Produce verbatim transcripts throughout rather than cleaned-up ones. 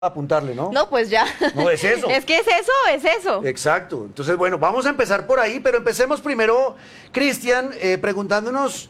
apuntarle, ¿no? No, pues ya. No, es eso. Es que es eso, es eso. Exacto. Entonces, bueno, vamos a empezar por ahí, pero empecemos primero, Cristian, eh, preguntándonos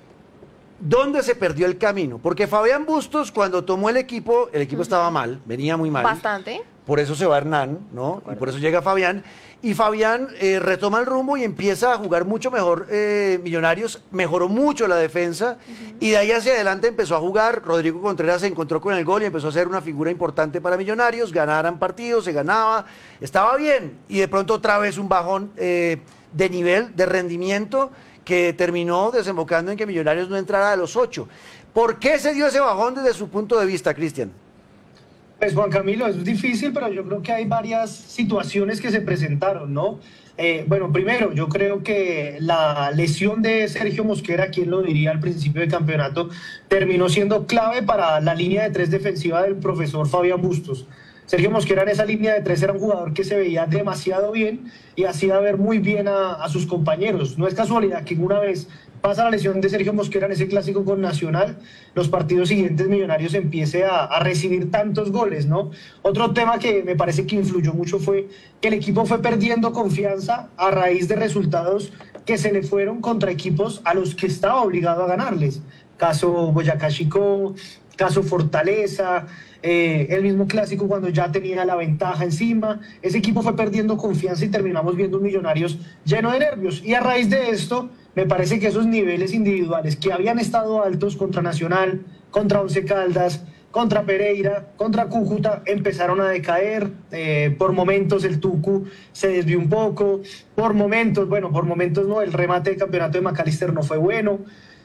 dónde se perdió el camino. Porque Fabián Bustos, cuando tomó el equipo, el equipo estaba mal, venía muy mal. Bastante. Por eso se va Hernán, ¿no? Y por eso llega Fabián. Y Fabián eh, retoma el rumbo y empieza a jugar mucho mejor eh, Millonarios, mejoró mucho la defensa uh-huh. y de ahí hacia adelante empezó a jugar. Rodrigo Contreras se encontró con el gol y empezó a ser una figura importante para Millonarios, ganaran partidos, se ganaba, estaba bien. Y de pronto otra vez un bajón eh, de nivel, de rendimiento, que terminó desembocando en que Millonarios no entrara a los ocho. ¿Por qué se dio ese bajón desde su punto de vista, Cristian? Pues Juan Camilo, es difícil, pero yo creo que hay varias situaciones que se presentaron, ¿no? Eh, bueno, primero, yo creo que la lesión de Sergio Mosquera, quien lo diría al principio del campeonato, terminó siendo clave para la línea de tres defensiva del profesor Fabián Bustos. Sergio Mosquera en esa línea de tres era un jugador que se veía demasiado bien y hacía ver muy bien a, a sus compañeros. No es casualidad que una vez pasa la lesión de Sergio Mosquera en ese clásico con Nacional, los partidos siguientes Millonarios empiece a, a recibir tantos goles, ¿no? Otro tema que me parece que influyó mucho fue que el equipo fue perdiendo confianza a raíz de resultados que se le fueron contra equipos a los que estaba obligado a ganarles. Caso Boyacá Chicó, caso Fortaleza, eh, el mismo clásico cuando ya tenía la ventaja encima. Ese equipo fue perdiendo confianza y terminamos viendo un Millonarios lleno de nervios. Y a raíz de esto, me parece que esos niveles individuales que habían estado altos contra Nacional, contra Once Caldas, contra Pereira, contra Cúcuta, empezaron a decaer. Eh, por momentos el Tucu se desvió un poco, por momentos, bueno, por momentos no, el remate del campeonato de McAllister no fue bueno.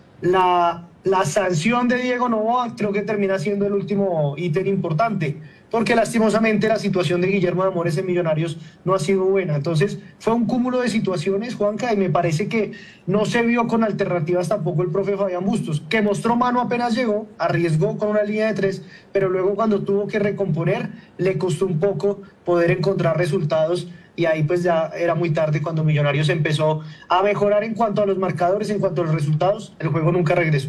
La, la sanción de Diego Noboa creo que termina siendo el último ítem importante, porque lastimosamente la situación de Guillermo de Amores en Millonarios no ha sido buena. Entonces fue un cúmulo de situaciones, Juanca, y me parece que no se vio con alternativas tampoco el profe Fabián Bustos, que mostró mano apenas llegó, arriesgó con una línea de tres, pero luego cuando tuvo que recomponer le costó un poco poder encontrar resultados. Y ahí pues ya era muy tarde cuando Millonarios empezó a mejorar en cuanto a los marcadores, en cuanto a los resultados, el juego nunca regresó.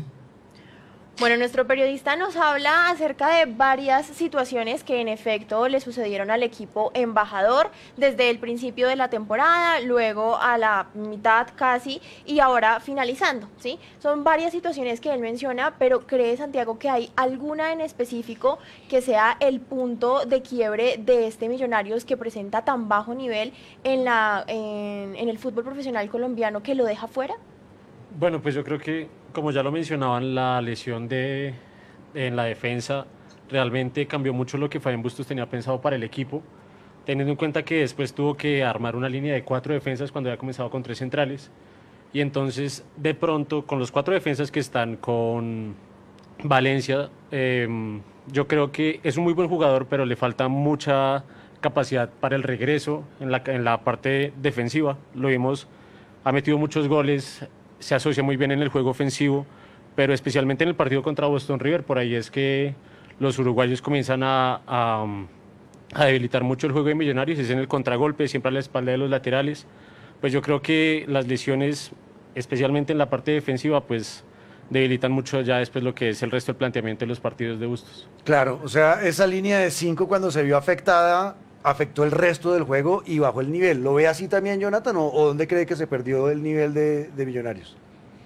Bueno, nuestro periodista nos habla acerca de varias situaciones que en efecto le sucedieron al equipo embajador desde el principio de la temporada, luego a la mitad casi y ahora finalizando, ¿sí? Son varias situaciones que él menciona, pero ¿cree, Santiago, que hay alguna en específico que sea el punto de quiebre de este Millonarios que presenta tan bajo nivel en, la, en, en el fútbol profesional colombiano que lo deja fuera? Bueno, pues yo creo que, como ya lo mencionaban, la lesión de, de, en la defensa realmente cambió mucho lo que Fabián Bustos tenía pensado para el equipo, teniendo en cuenta que después tuvo que armar una línea de cuatro defensas cuando había comenzado con tres centrales. Y entonces, de pronto, con los cuatro defensas que están con Valencia, eh, yo creo que es un muy buen jugador, pero le falta mucha capacidad para el regreso en la, en la parte defensiva. Lo vimos, ha metido muchos goles, se asocia muy bien en el juego ofensivo, pero especialmente en el partido contra Boston River, por ahí es que los uruguayos comienzan a, a, a debilitar mucho el juego de Millonarios, es en el contragolpe, siempre a la espalda de los laterales. Pues yo creo que las lesiones, especialmente en la parte defensiva, pues debilitan mucho ya después lo que es el resto del planteamiento de los partidos de Bustos. Claro, o sea, esa línea de cinco cuando se vio afectada, afectó el resto del juego y bajó el nivel. ¿Lo ve así también, Jonathan, o, o dónde cree que se perdió el nivel de, de Millonarios?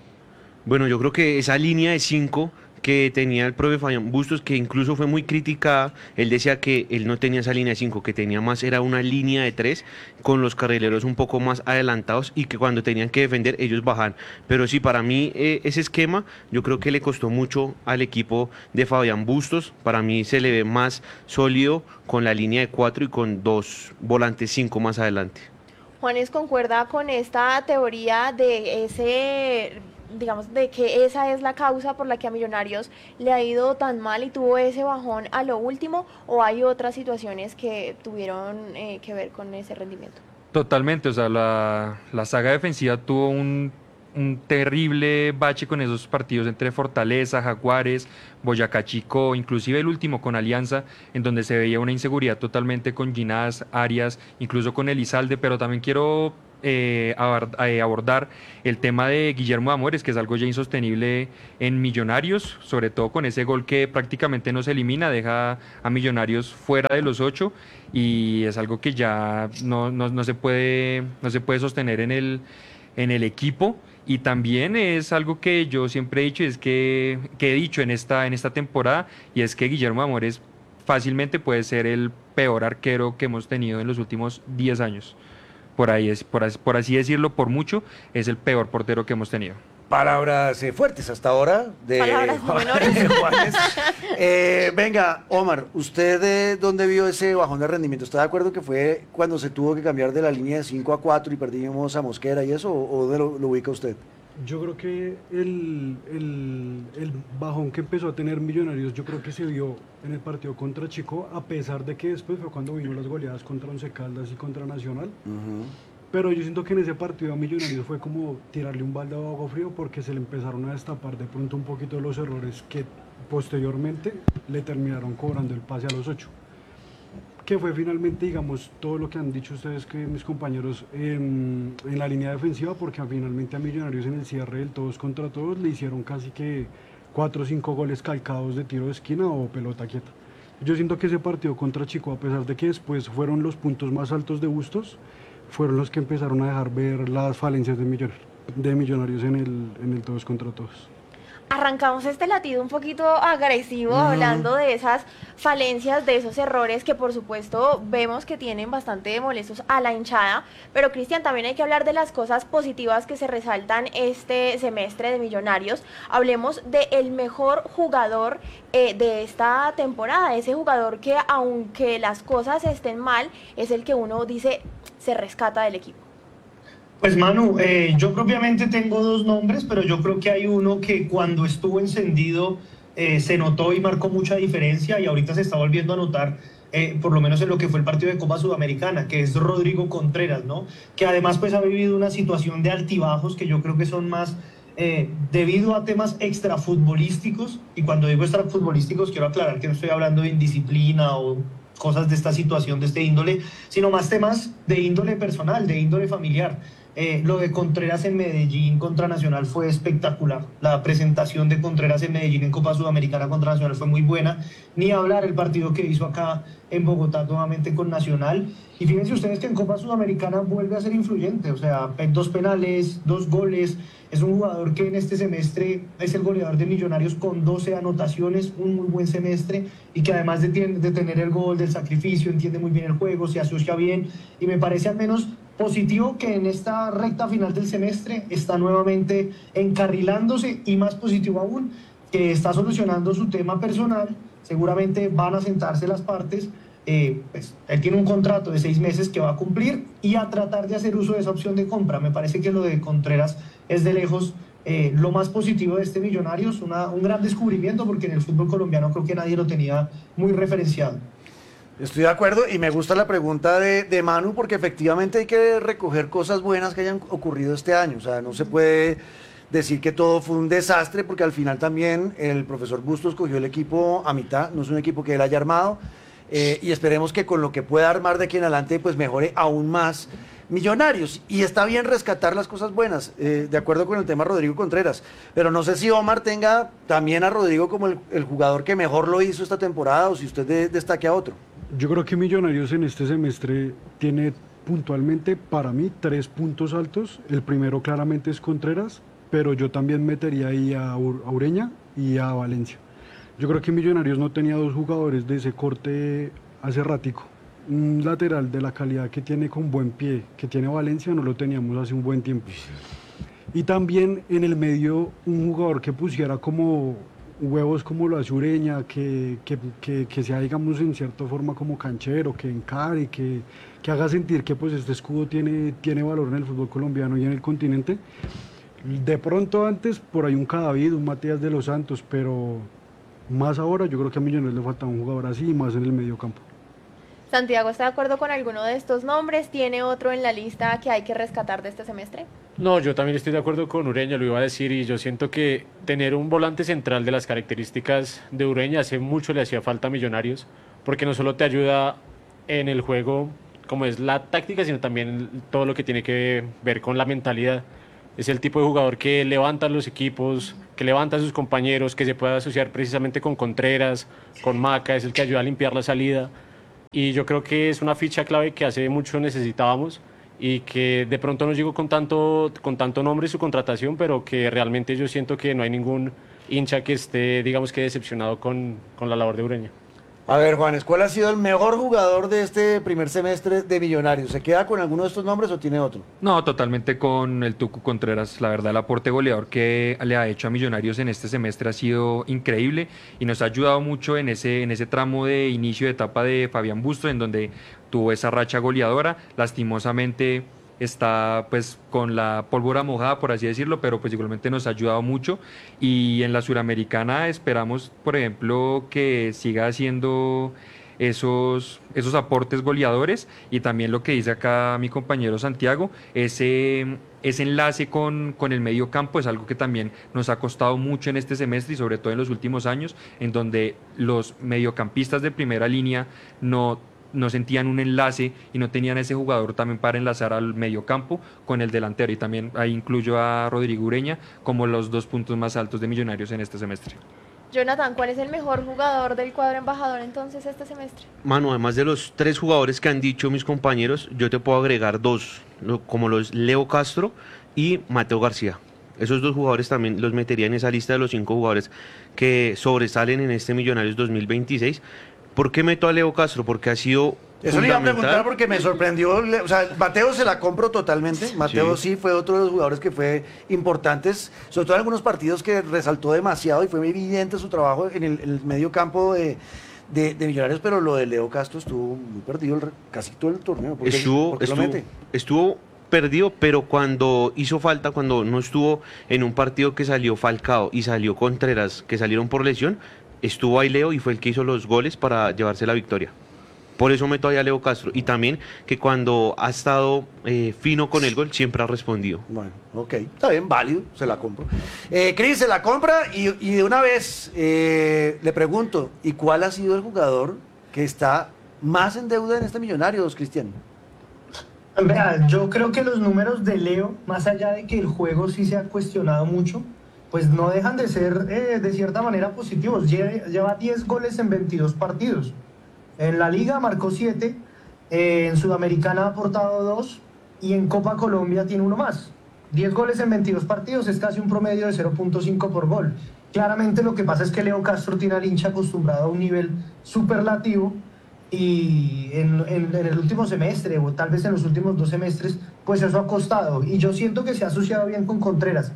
Bueno, yo creo que esa línea de cinco que tenía el profe Fabián Bustos, que incluso fue muy criticada, él decía que él no tenía esa línea de cinco, que tenía más, era una línea de tres, con los carrileros un poco más adelantados y que cuando tenían que defender ellos bajaban. Pero sí, para mí eh, ese esquema yo creo que le costó mucho al equipo de Fabián Bustos. Para mí se le ve más sólido con la línea de cuatro y con dos volantes cinco más adelante. Juanes, ¿concuerda con esta teoría de ese, digamos, de que esa es la causa por la que a Millonarios le ha ido tan mal y tuvo ese bajón a lo último, o hay otras situaciones que tuvieron eh, que ver con ese rendimiento? Totalmente, o sea, la, la saga defensiva tuvo un, un terrible bache con esos partidos entre Fortaleza, Jaguares, Boyacá Chicó, inclusive el último con Alianza, en donde se veía una inseguridad totalmente con Ginás, Arias, incluso con Elizalde, pero también quiero eh, abord- eh, abordar el tema de Guillermo Amores, que es algo ya insostenible en Millonarios, sobre todo con ese gol que prácticamente nos elimina, deja a Millonarios fuera de los ocho y es algo que ya no, no, no se puede, no se puede sostener en el, en el equipo. Y también es algo que yo siempre he dicho, y es que, que he dicho en esta, en esta temporada, y es que Guillermo Amores fácilmente puede ser el peor arquero que hemos tenido en los últimos diez años. Por ahí es, por, as- por así decirlo, por mucho, es el peor portero que hemos tenido. Palabras eh, fuertes hasta ahora de Palabras no Juan- menores. de Juanes. Eh, venga, Omar, ¿usted eh, dónde vio ese bajón de rendimiento? ¿Está de acuerdo que fue cuando se tuvo que cambiar de la línea de cinco a cuatro y perdimos a Mosquera y eso? ¿O dónde lo, lo ubica usted? Yo creo que el, el, el bajón que empezó a tener Millonarios, yo creo que se vio en el partido contra Chico, a pesar de que después fue cuando vino las goleadas contra Once Caldas y contra Nacional. Pero yo siento que en ese partido a Millonarios fue como tirarle un balde de agua frío porque se le empezaron a destapar de pronto un poquito los errores que posteriormente le terminaron cobrando el pase a los ocho. Que fue finalmente, digamos, todo lo que han dicho ustedes, que mis compañeros, en, en la línea defensiva, porque finalmente a Millonarios en el cierre del todos contra todos le hicieron casi que cuatro o cinco goles calcados de tiro de esquina o pelota quieta. Yo siento que ese partido contra Chico, a pesar de que después fueron los puntos más altos de Bustos, fueron los que empezaron a dejar ver las falencias de, millon de Millonarios en el, en el todos contra todos. Arrancamos este latido un poquito agresivo, hablando de esas falencias, de esos errores que por supuesto vemos que tienen bastante molestos a la hinchada, pero Cristian, también hay que hablar de las cosas positivas que se resaltan este semestre de Millonarios. Hablemos del mejor jugador eh, de esta temporada, ese jugador que aunque las cosas estén mal, es el que uno dice se rescata del equipo. Pues Manu, eh, yo propiamente tengo dos nombres, pero yo creo que hay uno que cuando estuvo encendido eh, se notó y marcó mucha diferencia y ahorita se está volviendo a notar, eh, por lo menos en lo que fue el partido de Copa Sudamericana, que es Rodrigo Contreras, ¿no? Que además pues ha vivido una situación de altibajos que yo creo que son más eh, debido a temas extrafutbolísticos, y cuando digo extrafutbolísticos quiero aclarar que no estoy hablando de indisciplina o cosas de esta situación, de este índole, sino más temas de índole personal, de índole familiar. Eh, lo de Contreras en Medellín contra Nacional fue espectacular. La presentación de Contreras en Medellín en Copa Sudamericana contra Nacional fue muy buena. Ni hablar el partido que hizo acá en Bogotá nuevamente con Nacional. Y fíjense ustedes que en Copa Sudamericana vuelve a ser influyente. O sea, dos penales, dos goles. Es un jugador que en este semestre es el goleador de Millonarios con doce anotaciones, un muy buen semestre, y que además de, de tener el gol del sacrificio, entiende muy bien el juego, se asocia bien, y me parece al menos positivo que en esta recta final del semestre está nuevamente encarrilándose, y más positivo aún, que está solucionando su tema personal. Seguramente van a sentarse las partes. Eh, pues, él tiene un contrato de seis meses que va a cumplir y a tratar de hacer uso de esa opción de compra. Me parece que lo de Contreras es de lejos eh, lo más positivo de este Millonarios, una, un gran descubrimiento, porque en el fútbol colombiano creo que nadie lo tenía muy referenciado. Estoy de acuerdo y me gusta la pregunta de, de Manu, porque efectivamente hay que recoger cosas buenas que hayan ocurrido este año. O sea, no se puede decir que todo fue un desastre, porque al final también el profesor Bustos cogió el equipo a mitad, no es un equipo que él haya armado. Eh, y esperemos que con lo que pueda armar de aquí en adelante pues mejore aún más Millonarios, y está bien rescatar las cosas buenas, eh, de acuerdo con el tema Rodrigo Contreras, pero no sé si Omar tenga también a Rodrigo como el, el jugador que mejor lo hizo esta temporada, o si usted de, destaque a otro. Yo creo que Millonarios en este semestre tiene puntualmente para mí tres puntos altos. El primero claramente es Contreras, pero yo también metería ahí a, Ur- a Ureña y a Valencia. Yo creo que Millonarios no tenía dos jugadores de ese corte hace ratico. Un lateral de la calidad que tiene, con buen pie, que tiene Valencia, no lo teníamos hace un buen tiempo. Y también en el medio un jugador que pusiera como huevos como lo hace Ureña, que, que, que, que sea, digamos, en cierta forma como canchero, que encare, que, que haga sentir que pues este escudo tiene, tiene valor en el fútbol colombiano y en el continente. De pronto antes por ahí un Cadavid, un Matías de los Santos, pero más ahora yo creo que a Millonarios le falta un jugador así, y más en el medio campo. Santiago, ¿está de acuerdo con alguno de estos nombres? ¿Tiene otro en la lista que hay que rescatar de este semestre? No, yo también estoy de acuerdo con Ureña, lo iba a decir, y yo siento que tener un volante central de las características de Ureña hace mucho le hacía falta a Millonarios, porque no solo te ayuda en el juego como es la táctica, sino también todo lo que tiene que ver con la mentalidad. Es el tipo de jugador que levanta los equipos, que levanta a sus compañeros, que se puede asociar precisamente con Contreras, con Maca, es el que ayuda a limpiar la salida. Y yo creo que es una ficha clave que hace mucho necesitábamos y que de pronto no llegó con tanto, con tanto nombre su contratación, pero que realmente yo siento que no hay ningún hincha que esté, digamos que decepcionado con, con la labor de Ureña. A ver, Juanes, ¿cuál ha sido el mejor jugador de este primer semestre de Millonarios? ¿Se queda con alguno de estos nombres o tiene otro? No, totalmente con el Tucu Contreras. La verdad, el aporte goleador que le ha hecho a Millonarios en este semestre ha sido increíble y nos ha ayudado mucho en ese, en ese tramo de inicio de etapa de Fabián Bustos, en donde tuvo esa racha goleadora. Lastimosamente está pues con la pólvora mojada, por así decirlo, pero pues igualmente nos ha ayudado mucho. Y en la Suramericana esperamos, por ejemplo, que siga haciendo esos, esos aportes goleadores, y también lo que dice acá mi compañero Santiago, ese, ese enlace con, con el medio campo es algo que también nos ha costado mucho en este semestre y sobre todo en los últimos años, en donde los mediocampistas de primera línea no no sentían un enlace y no tenían ese jugador también para enlazar al mediocampo con el delantero, y también ahí incluyo a Rodrigo Ureña como los dos puntos más altos de Millonarios en este semestre. Jonathan, ¿cuál es el mejor jugador del cuadro embajador entonces este semestre? Mano, además de los tres jugadores que han dicho mis compañeros, yo te puedo agregar dos, lo- como los Leo Castro y Mateo García. Esos dos jugadores también los metería en esa lista de los cinco jugadores que sobresalen en este Millonarios dos mil veintiséis. ¿Por qué meto a Leo Castro? Porque ha sido Eso le iba a fundamental. preguntar porque me sorprendió. le- O sea, Mateo se la compro totalmente. Mateo sí. fue otro de los jugadores que fue importantes, sobre todo en algunos partidos que resaltó demasiado y fue muy evidente su trabajo en el, en el medio campo de, de, de Millonarios, pero lo de Leo Castro estuvo muy perdido el re- casi todo el torneo. ¿Por qué- Estuvo, por qué lo estuvo, mete? estuvo perdido, pero cuando hizo falta, cuando no estuvo en un partido que salió Falcao y salió Contreras, que salieron por lesión, estuvo ahí Leo y fue el que hizo los goles para llevarse la victoria. Por eso meto ahí a Leo Castro. Y también que cuando ha estado eh, fino con el gol, siempre ha respondido. Bueno, ok, está bien, válido, se la compro. Eh, Cris se la compra y, y de una vez eh, le pregunto, ¿y cuál ha sido el jugador que está más en deuda en este Millonarios, Cristian? Vea, yo creo que los números de Leo, más allá de que el juego sí se ha cuestionado mucho, pues no dejan de ser eh, de cierta manera positivos. Lle- Lleva diez goles en veintidós partidos. En la Liga marcó siete, eh, en Sudamericana ha aportado dos y en Copa Colombia tiene uno más. diez goles en veintidós partidos es casi un promedio de cero punto cinco por gol. Claramente lo que pasa es que Leo Castro tiene al hincha acostumbrado a un nivel superlativo, y en, en- en el último semestre o tal vez en los últimos dos semestres pues eso ha costado, y yo siento que se ha asociado bien con Contreras,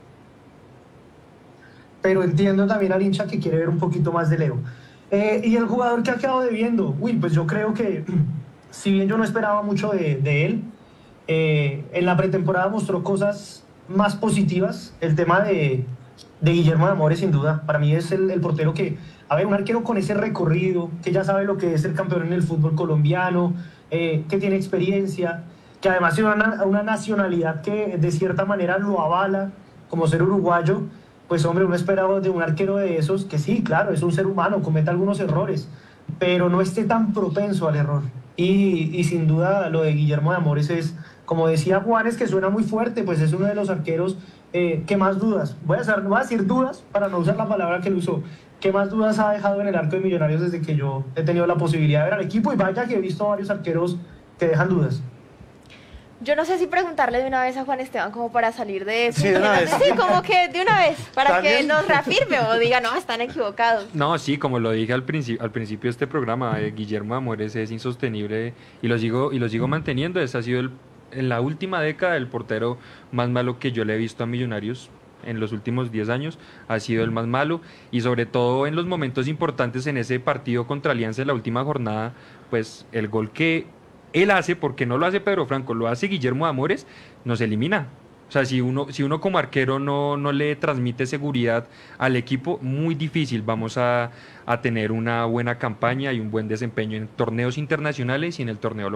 pero entiendo también al hincha que quiere ver un poquito más de Leo. Eh, y el jugador que ha quedado debiendo, uy, pues yo creo que si bien yo no esperaba mucho de, de él, eh, en la pretemporada mostró cosas más positivas. El tema de, de Guillermo de Amores, sin duda, para mí es el, el portero que, a ver, un arquero con ese recorrido, que ya sabe lo que es ser campeón en el fútbol colombiano, eh, que tiene experiencia, que además tiene una, una nacionalidad que de cierta manera lo avala, como ser uruguayo. Pues hombre, uno esperaba de un arquero de esos que sí, claro, es un ser humano, comete algunos errores, pero no esté tan propenso al error. Y, y sin duda lo de Guillermo de Amores es, como decía Juanes, que suena muy fuerte, pues es uno de los arqueros eh, que más dudas, voy a, hacer, voy a decir dudas para no usar la palabra que él usó, que más dudas ha dejado en el arco de Millonarios desde que yo he tenido la posibilidad de ver al equipo, y vaya que he visto varios arqueros que dejan dudas. Yo no sé si preguntarle de una vez a Juan Esteban como para salir de eso. Sí, de una vez. Sí, como que de una vez, para que ¿También? nos reafirme o diga, no, están equivocados. No, sí, como lo dije al principio, al principio de este programa, eh, Guillermo Amores es insostenible y lo sigo, y lo sigo manteniendo. Ese ha sido el, en la última década el portero más malo que yo le he visto a Millonarios. En los últimos diez años ha sido el más malo, y sobre todo en los momentos importantes en ese partido contra Alianza en la última jornada, pues el gol que él hace, porque no lo hace Pedro Franco, lo hace Guillermo Amores, nos elimina. O sea, si uno, si uno como arquero no, no le transmite seguridad al equipo, muy difícil vamos a, a tener una buena campaña y un buen desempeño en torneos internacionales y en el torneo local.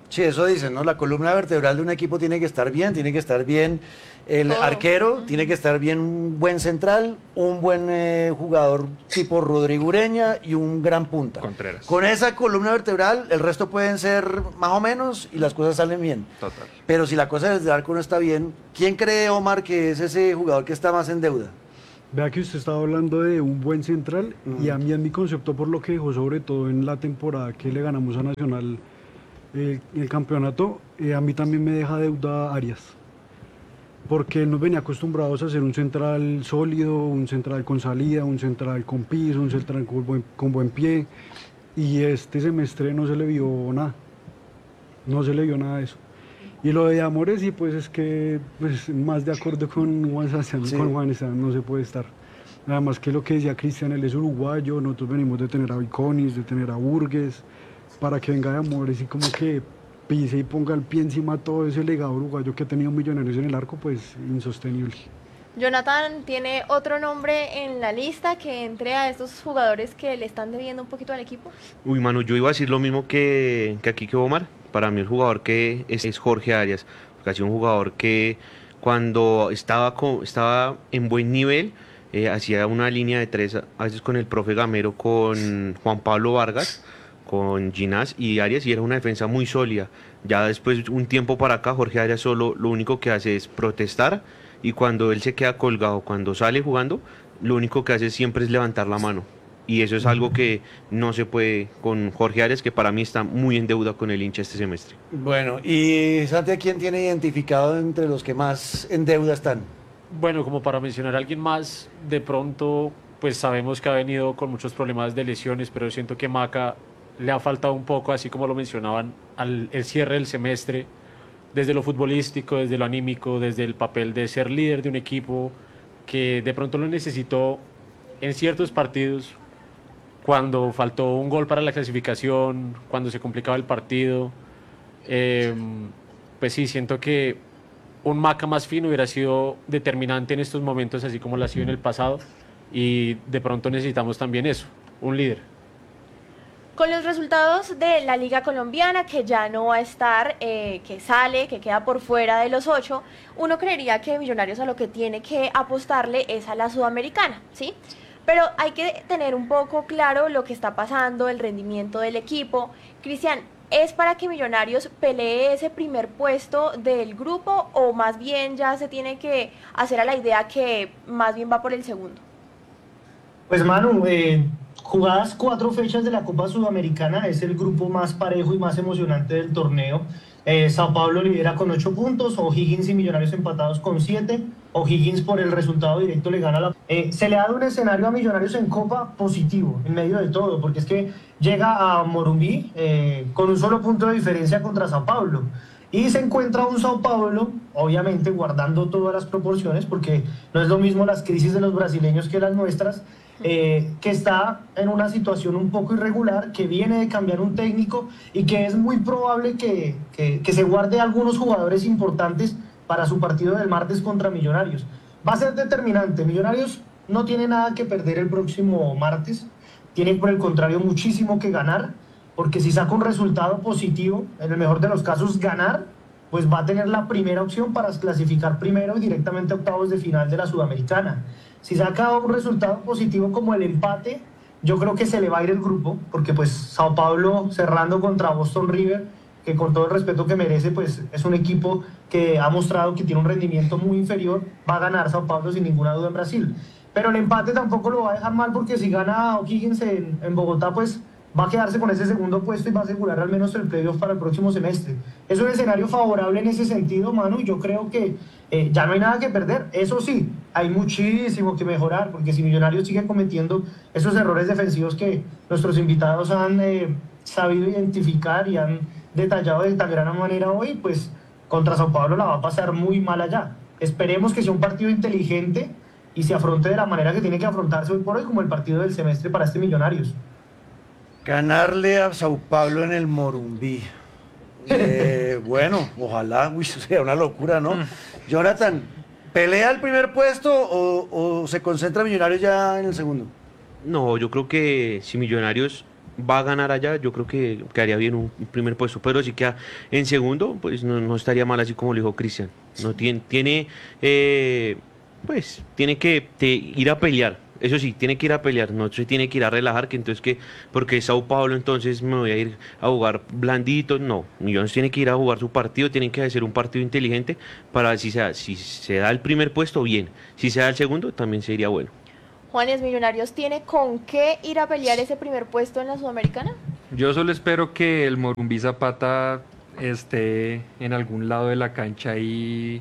Sí, eso dicen, ¿no? La columna vertebral de un equipo tiene que estar bien, tiene que estar bien el Todo. arquero, tiene que estar bien un buen central, un buen eh, jugador tipo Rodrigo Ureña y un gran punta. Contreras. Con esa columna vertebral, el resto pueden ser más o menos y las cosas salen bien. Total. Pero si la cosa desde el arco no está bien, ¿quién cree, Omar, que es ese jugador que está más en deuda? Vea que usted estaba hablando de un buen central Ujú. y a mí en mi concepto por lo que dijo, sobre todo en la temporada que le ganamos a Nacional eh, el campeonato, eh, a mí también me deja deuda Arias. Porque nos venía acostumbrados a ser un central sólido, un central con salida, un central con piso, un central con buen, con buen pie. Y este semestre no se le vio nada. No se le vio nada de eso. Y lo de Amores, sí, pues es que pues, más de acuerdo con Juan Sebastián, Sí. con Juan Esteban no se puede estar. Además que lo que decía Cristian, él es uruguayo, nosotros venimos de tener a Viconis, de tener a Burgues, para que venga de Amores y como que pise y ponga el pie encima todo ese legado uruguayo que ha tenido Millonarios en el arco, pues insostenible. Jonathan, ¿tiene otro nombre en la lista que entre a estos jugadores que le están debiendo un poquito al equipo? Uy, mano, yo iba a decir lo mismo que, que aquí que Omar. Para mí el jugador que es, es Jorge Arias, porque ha sido un jugador que cuando estaba, co- estaba en buen nivel, eh, hacía una línea de tres, a veces con el profe Gamero, con Juan Pablo Vargas, con Ginás y Arias, y era una defensa muy sólida. Ya después, un tiempo para acá, Jorge Arias solo lo único que hace es protestar, y cuando él se queda colgado, cuando sale jugando, lo único que hace siempre es levantar la mano. Y eso es algo que no se puede con Jorge Arias, que para mí está muy en deuda con el hincha este semestre. Bueno, y Santi, ¿a quién tiene identificado entre los que más en deuda están? Bueno, como para mencionar a alguien más, de pronto, pues sabemos que ha venido con muchos problemas de lesiones, pero siento que Maca le ha faltado un poco, así como lo mencionaban, al el cierre del semestre, desde lo futbolístico, desde lo anímico, desde el papel de ser líder de un equipo, que de pronto lo necesitó en ciertos partidos, cuando faltó un gol para la clasificación, cuando se complicaba el partido. Eh, pues sí, siento que un Maca más fino hubiera sido determinante en estos momentos, así como lo ha sido en el pasado, y de pronto necesitamos también eso, un líder. Con los resultados de la Liga Colombiana, que ya no va a estar, eh, que sale, que queda por fuera de los ocho, uno creería que Millonarios a lo que tiene que apostarle es a la Sudamericana, ¿sí? Pero hay que tener un poco claro lo que está pasando, el rendimiento del equipo. Cristian, ¿es para que Millonarios pelee ese primer puesto del grupo o más bien ya se tiene que hacer a la idea que más bien va por el segundo? Pues Manu, eh, jugadas cuatro fechas de la Copa Sudamericana, es el grupo más parejo y más emocionante del torneo. Eh, Sao Paulo lidera con ocho puntos, O'Higgins y Millonarios empatados con siete. O'Higgins por el resultado directo le gana la... Eh, se le ha dado un escenario a Millonarios en Copa positivo, en medio de todo, porque es que llega a Morumbí eh, con un solo punto de diferencia contra Sao Paulo. Y se encuentra un Sao Paulo, obviamente guardando todas las proporciones, porque no es lo mismo las crisis de los brasileños que las nuestras, eh, que está en una situación un poco irregular, que viene de cambiar un técnico y que es muy probable que, que, que se guarde algunos jugadores importantes para su partido del martes contra Millonarios. Va a ser determinante. Millonarios no tiene nada que perder el próximo martes, tiene por el contrario muchísimo que ganar, porque si saca un resultado positivo, en el mejor de los casos ganar, pues va a tener la primera opción para clasificar primero y directamente a octavos de final de la Sudamericana. Si saca un resultado positivo como el empate, yo creo que se le va a ir el grupo, porque pues Sao Paulo cerrando contra Boston River, que con todo el respeto que merece, pues es un equipo que ha mostrado que tiene un rendimiento muy inferior, va a ganar Sao Paulo sin ninguna duda en Brasil. Pero el empate tampoco lo va a dejar mal, porque si gana O'Higgins en, en Bogotá, pues va a quedarse con ese segundo puesto y va a asegurar al menos el playoff para el próximo semestre. Es un escenario favorable en ese sentido, Manu, y yo creo que eh, ya no hay nada que perder. Eso sí, hay muchísimo que mejorar, porque si Millonarios sigue cometiendo esos errores defensivos que nuestros invitados han eh, sabido identificar y han detallado de tan gran manera hoy, pues contra Sao Paulo la va a pasar muy mal allá. Esperemos que sea un partido inteligente y se afronte de la manera que tiene que afrontarse hoy por hoy, como el partido del semestre para este Millonarios. Ganarle a Sao Paulo en el Morumbí. Eh, bueno, ojalá, uy, eso sería una locura, ¿no? Jonathan, ¿pelea el primer puesto o, o se concentra Millonarios ya en el segundo? No, yo creo que si Millonarios va a ganar allá, yo creo que quedaría bien un, un primer puesto, pero si queda en segundo, pues no, no estaría mal, así como lo dijo Cristian. No tiene, tiene eh, pues tiene que te, ir a pelear. Eso sí, tiene que ir a pelear, no se tiene que ir a relajar, que entonces que, porque Sao Paulo entonces me voy a ir a jugar blandito, no, Millones tiene que ir a jugar su partido, tienen que hacer un partido inteligente para si se da, si se da el primer puesto, bien, si se da el segundo, también sería bueno. Juanes, Millonarios tiene con qué ir a pelear ese primer puesto en la Sudamericana. Yo solo espero que el Morumbí Zapata esté en algún lado de la cancha y,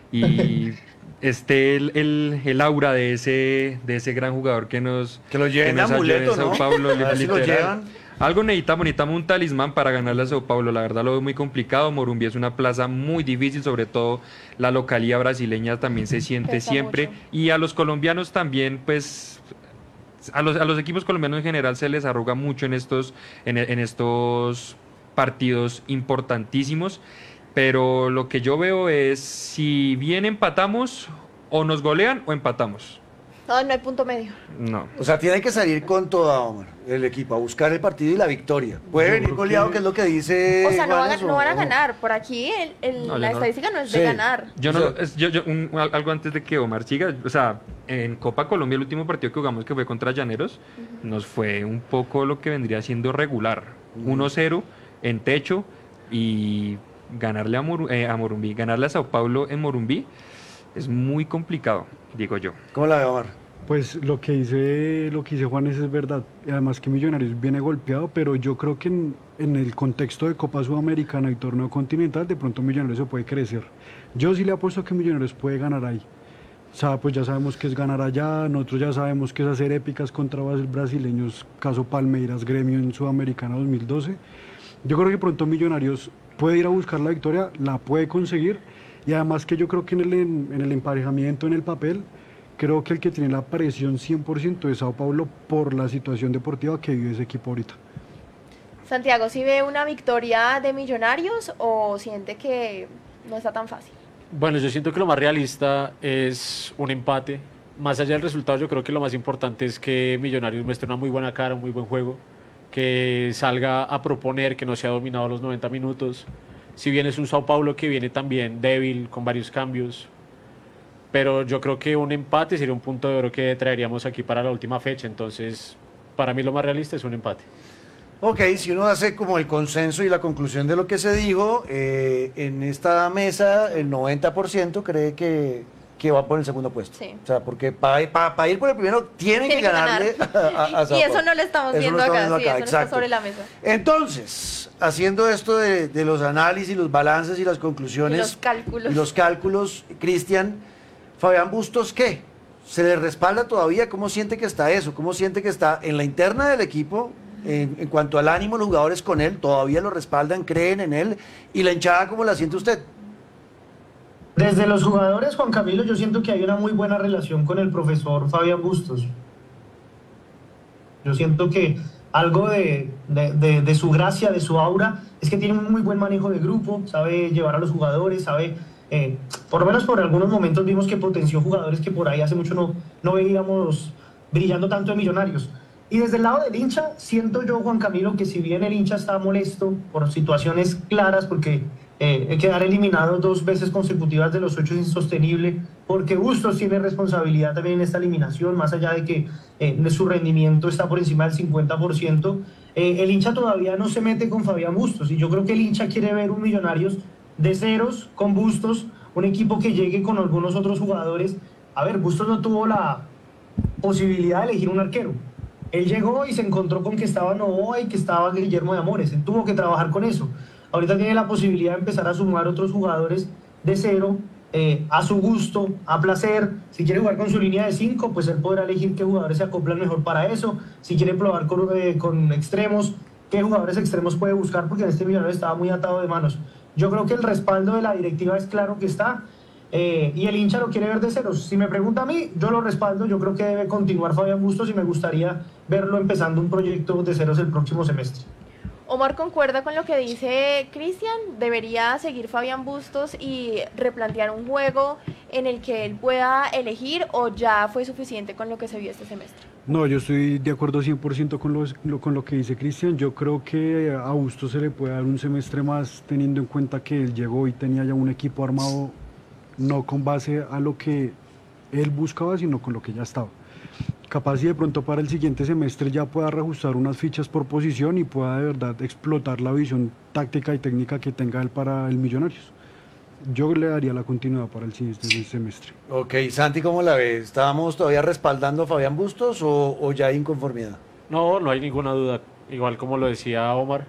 y esté el, el, el aura de ese, de ese gran jugador que nos, Que lo lleven nos de ayude amuleto, en Sao ¿no? Paulo, A ver si lo literal. llevan. Algo necesitamos, necesitamos un talismán para ganarle a Sao Paulo, la verdad lo veo muy complicado. Morumbí es una plaza muy difícil, sobre todo la localidad brasileña también se siente Pesa siempre, mucho. y a los colombianos también, pues a los, a los equipos colombianos en general se les arruga mucho en estos, en, en estos partidos importantísimos, pero lo que yo veo es si bien empatamos, o nos golean o empatamos. No, no hay punto medio. No. O sea, tiene que salir con toda, Omar, el equipo, a buscar el partido y la victoria. Puede Yo venir creo goleado, que- que es lo que dice O sea, no, van a- Juanes, no van a o- ganar. Por aquí el- el- No, yo la no. estadística no es Sí. de ganar. Yo no, O sea- lo- es- yo, yo- un- al- algo antes de que Omar siga, o sea, en Copa Colombia el último partido que jugamos, que fue contra Llaneros, nos fue un poco lo que vendría siendo regular, uno cero en techo, y ganarle a, Moru- eh, a Morumbí, ganarle a Sao Paulo en Morumbí es muy complicado, digo yo. ¿Cómo la ve, Omar? Pues lo que dice, lo que dice Juanes es verdad. Y además que Millonarios viene golpeado, pero yo creo que en, en el contexto de Copa Sudamericana y torneo continental, de pronto Millonarios se puede crecer. Yo sí le apuesto que Millonarios puede ganar ahí. O sea, pues ya sabemos que es ganar allá, nosotros ya sabemos que es hacer épicas contra bras- brasileños, caso Palmeiras, Gremio en Sudamericana dos mil doce. Yo creo que pronto Millonarios puede ir a buscar la victoria, la puede conseguir, y además que yo creo que en el, en el emparejamiento, en el papel, creo que el que tiene la presión cien por ciento es Sao Paulo por la situación deportiva que vive ese equipo ahorita. Santiago, ¿sí ve una victoria de Millonarios o siente que no está tan fácil? Bueno, yo siento que lo más realista es un empate. Más allá del resultado, yo creo que lo más importante es que Millonarios muestre una muy buena cara, un muy buen juego, que salga a proponer, que no sea dominado los noventa minutos. Si bien es un Sao Paulo que viene también débil, con varios cambios, pero yo creo que un empate sería un punto de oro que traeríamos aquí para la última fecha. Entonces, para mí lo más realista es un empate. Ok, si uno hace como el consenso y la conclusión de lo que se dijo, eh, en esta mesa el noventa por ciento cree que, que va por el segundo puesto. Sí. O sea, porque para ir por el primero tienen Tiene que que ganarle ganar. a, a- a Sao Y eso Paulo. no lo estamos Eso viendo lo estamos acá, viendo sí, eso no está exacto. sobre la mesa. Entonces, haciendo esto de, de los análisis, los balances y las conclusiones. Y los cálculos. y los cálculos, Cristian, Fabián Bustos, ¿qué? ¿Se le respalda todavía? ¿Cómo siente que está eso? ¿Cómo siente que está en la interna del equipo? En, en cuanto al ánimo, los jugadores con él, ¿todavía lo respaldan, creen en él? ¿Y la hinchada cómo la siente usted? Desde los jugadores, Juan Camilo, yo siento que hay una muy buena relación con el profesor Fabián Bustos. Yo siento que algo de, de, de, de su gracia, de su aura, es que tiene un muy buen manejo de grupo, sabe llevar a los jugadores, sabe, eh, por lo menos por algunos momentos vimos que potenció jugadores que por ahí hace mucho no, no veíamos brillando tanto en Millonarios. Y desde el lado del hincha, siento yo, Juan Camilo, que si bien el hincha está molesto por situaciones claras, porque eh, quedar eliminado dos veces consecutivas de los ocho es insostenible, porque Bustos tiene responsabilidad también en esta eliminación, más allá de que eh, su rendimiento está por encima del cincuenta por ciento, eh, el hincha todavía no se mete con Fabián Bustos, y yo creo que el hincha quiere ver un Millonarios de ceros con Bustos, un equipo que llegue con algunos otros jugadores. A ver, Bustos no tuvo la posibilidad de elegir un arquero. Él llegó y se encontró con que estaba Novoa y que estaba Guillermo de Amores. Él tuvo que trabajar con eso. Ahorita tiene la posibilidad de empezar a sumar otros jugadores de cero, eh, a su gusto, a placer. Si quiere jugar con su línea de cinco, pues él podrá elegir qué jugadores se acoplan mejor para eso. Si quiere probar con, eh, con extremos, qué jugadores extremos puede buscar, porque en este Millonarios estaba muy atado de manos. Yo creo que el respaldo de la directiva es claro que está. Eh, y el hincha lo quiere ver de ceros. Si me pregunta a mí, yo lo respaldo. Yo creo que debe continuar Fabián Bustos y me gustaría verlo empezando un proyecto de ceros el próximo semestre. Omar concuerda con lo que dice Cristian, debería seguir Fabián Bustos y replantear un juego en el que él pueda elegir, o ya fue suficiente con lo que se vio este semestre. No, yo estoy de acuerdo cien por ciento con, los- lo, con lo que dice Cristian. Yo creo que a Bustos se le puede dar un semestre más teniendo en cuenta que él llegó y tenía ya un equipo armado no con base a lo que él buscaba, sino con lo que ya estaba. Capaz y de pronto para el siguiente semestre ya pueda reajustar unas fichas por posición y pueda de verdad explotar la visión táctica y técnica que tenga él para el Millonarios. Yo le daría la continuidad para el siguiente semestre. Ok, Santi, ¿cómo la ves? ¿Estábamos todavía respaldando a Fabián Bustos o, o ya hay inconformidad? No, no hay ninguna duda. Igual como lo decía Omar,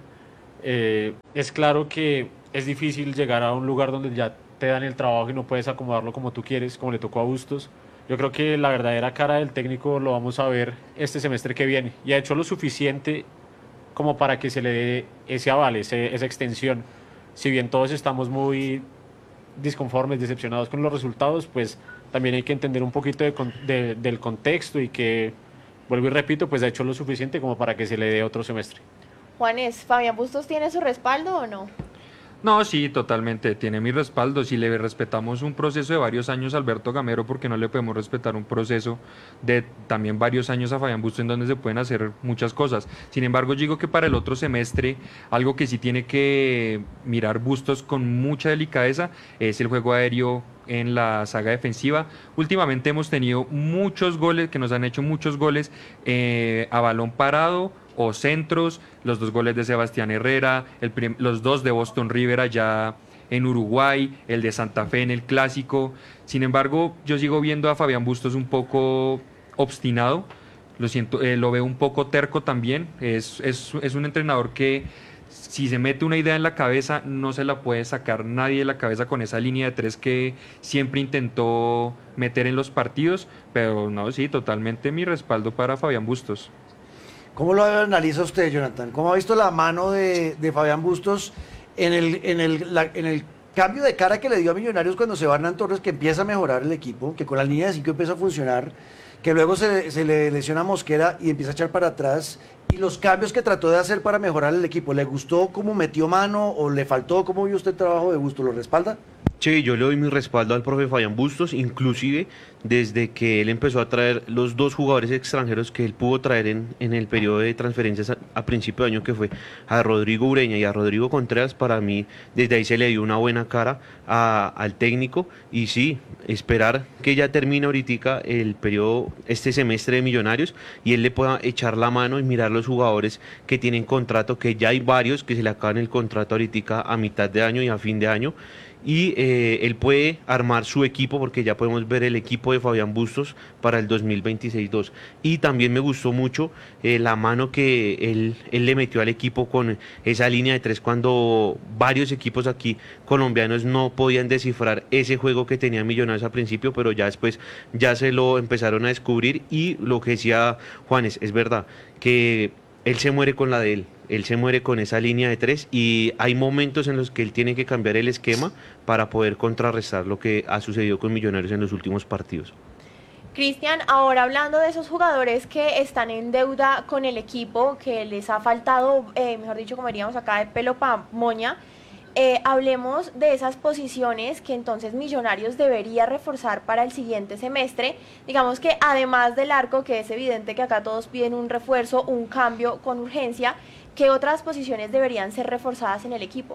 eh, es claro que es difícil llegar a un lugar donde ya te dan el trabajo y no puedes acomodarlo como tú quieres, como le tocó a Bustos. Yo creo que la verdadera cara del técnico lo vamos a ver este semestre que viene y ha hecho lo suficiente como para que se le dé ese aval, ese, esa extensión. Si bien todos estamos muy disconformes, decepcionados con los resultados, pues también hay que entender un poquito de con- de- del contexto y que, vuelvo y repito, pues ha hecho lo suficiente como para que se le dé otro semestre. Juanes, ¿Fabián Bustos tiene su respaldo o no? No, sí, totalmente, tiene mi respaldo. Si le respetamos un proceso de varios años a Alberto Gamero, ¿por qué no le podemos respetar un proceso de también varios años a Fabián Bustos en donde se pueden hacer muchas cosas? Sin embargo, yo digo que para el otro semestre, algo que sí tiene que mirar Bustos con mucha delicadeza es el juego aéreo en la saga defensiva. Últimamente hemos tenido muchos goles, que nos han hecho muchos goles eh, a balón parado o centros, los dos goles de Sebastián Herrera, el prim- los dos de Boston River allá en Uruguay, el de Santa Fe en el Clásico. Sin embargo, yo sigo viendo a Fabián Bustos un poco obstinado, lo siento, eh, lo veo un poco terco también. Es, es, es un entrenador que si se mete una idea en la cabeza, no se la puede sacar nadie de la cabeza con esa línea de tres que siempre intentó meter en los partidos, pero no, sí, totalmente mi respaldo para Fabián Bustos. ¿Cómo lo analiza usted, Jonathan? ¿Cómo ha visto la mano de, de Fabián Bustos en el, en, el, la- en el cambio de cara que le dio a Millonarios cuando se va Hernán Torres, que empieza a mejorar el equipo, que con la línea de cinco empieza a funcionar, que luego se, se le lesiona a Mosquera y empieza a echar para atrás, y los cambios que trató de hacer para mejorar el equipo? ¿Le gustó cómo metió mano o le faltó? ¿Cómo vio usted el trabajo de Bustos? ¿Lo respalda? Sí, yo le doy mi respaldo al profe Fabián Bustos, inclusive desde que él empezó a traer los dos jugadores extranjeros que él pudo traer en, en el periodo de transferencias a, a principio de año, que fue a Rodrigo Ureña y a Rodrigo Contreras. Para mí, desde ahí se le dio una buena cara a- al técnico, y sí, esperar que ya termine ahorita el periodo, este semestre de Millonarios, y él le pueda echar la mano y mirar los jugadores que tienen contrato, que ya hay varios que se le acaban el contrato ahorita a mitad de año y a fin de año, y eh, él puede armar su equipo, porque ya podemos ver el equipo de Fabián Bustos para el dos mil veintiséis dos. Y también me gustó mucho eh, la mano que él, él le metió al equipo con esa línea de tres, cuando varios equipos aquí colombianos no podían descifrar ese juego que tenía Millonarios al principio, pero ya después ya se lo empezaron a descubrir. Y lo que decía Juanes, es verdad que él se muere con la de él, él se muere con esa línea de tres, y hay momentos en los que él tiene que cambiar el esquema para poder contrarrestar lo que ha sucedido con Millonarios en los últimos partidos. Cristian, ahora hablando de esos jugadores que están en deuda con el equipo, que les ha faltado, eh, mejor dicho, como diríamos acá, de pelo pa' moña, eh, hablemos de esas posiciones que entonces Millonarios debería reforzar para el siguiente semestre. Digamos que además del arco, que es evidente que acá todos piden un refuerzo, un cambio con urgencia, ¿qué otras posiciones deberían ser reforzadas en el equipo?